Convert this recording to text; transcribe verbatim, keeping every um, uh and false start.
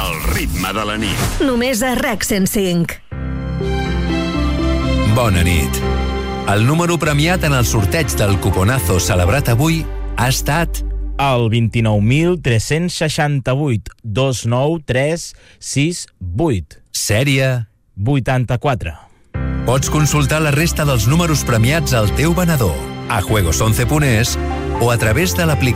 El ritme de la nit. Només a RAC cent cinc. Bona nit. El número premiat en el sorteig del cuponazo celebrat avui ha estat el vint-i-nou mil tres-cents seixanta-vuit dos nou tres sis vuit. Sèrie vuitanta-quatre. Pots consultar la resta dels números premiats al teu venedor, a juegos once punt es o a través de l'aplicació